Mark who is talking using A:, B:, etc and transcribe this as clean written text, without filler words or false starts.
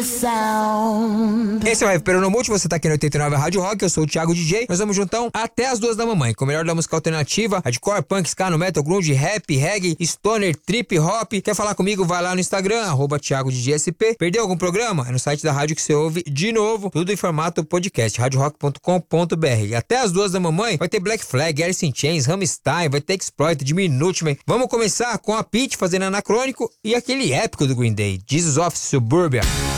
A: Esse é o Recuperando Multi, você tá aqui no 89 Rádio Rock, eu sou o Thiago DJ. Nós vamos juntão até as 2 da mamãe, com o melhor da música alternativa, hardcore, punk, ska, no metal, grunge, rap, reggae, stoner, trip, hop. Quer falar comigo? Vai lá no Instagram, @ThiagoDJSP. Perdeu algum programa? É no site da rádio que você ouve de novo, tudo em formato podcast, radiorock.com.br. Até as 2 da mamãe vai ter Black Flag, Alice in Chains, Rammstein, vai ter Exploited, Minutemen. Vamos começar com a Pitty fazendo Anacrônico e aquele épico do Green Day, Jesus of Suburbia.